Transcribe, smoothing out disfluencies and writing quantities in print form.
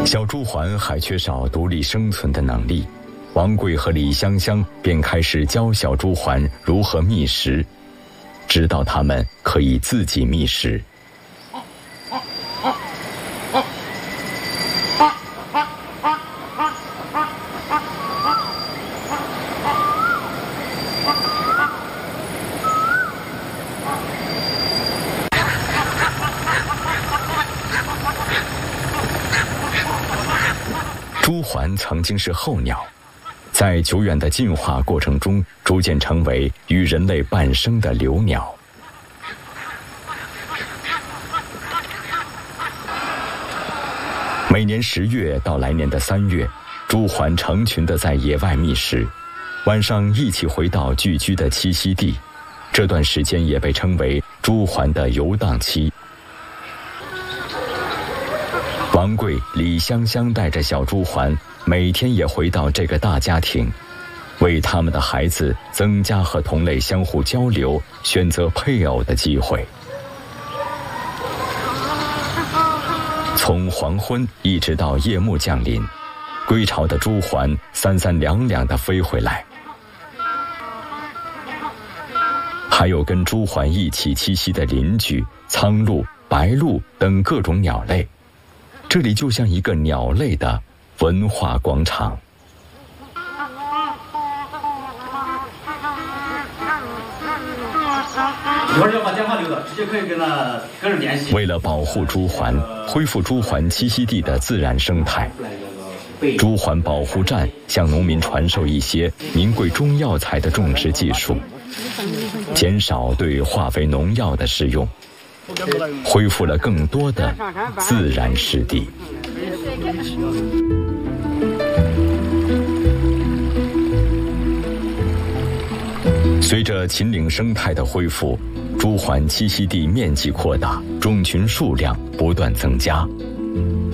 小朱鹮还缺少独立生存的能力，王贵和李香香便开始教小朱鹮如何觅食，直到它们可以自己觅食。朱鹮曾经是候鸟，在久远的进化过程中，逐渐成为与人类伴生的留鸟。每年10月到来年的3月，朱鹮成群地在野外觅食，晚上一起回到聚居的栖息地。这段时间也被称为朱鹮的游荡期。王贵、李香香带着小朱鹮，每天也回到这个大家庭，为他们的孩子增加和同类相互交流、选择配偶的机会。从黄昏一直到夜幕降临，归巢的朱鹮三三两两地飞回来。还有跟朱鹮一起栖息的邻居苍鹭、白鹭等各种鸟类。这里就像一个鸟类的文化广场。 一会儿要把电话留着，直接可以跟人联系。 为了保护朱鹮，恢复朱鹮栖息地的自然生态，朱鹮保护站向农民传授一些名贵中药材的种植技术，减少对化肥农药的使用，恢复了更多的自然湿地。随着秦岭生态的恢复，朱鹮栖息地面积扩大，种群数量不断增加。